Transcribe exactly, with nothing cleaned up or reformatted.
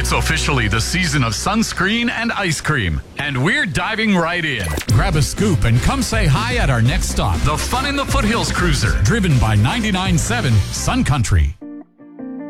It's officially the season of sunscreen and ice cream, and we're diving right in. Grab a scoop and come say hi at our next stop. The Fun in the Foothills Cruiser, Driven by ninety-nine point seven Sun Country.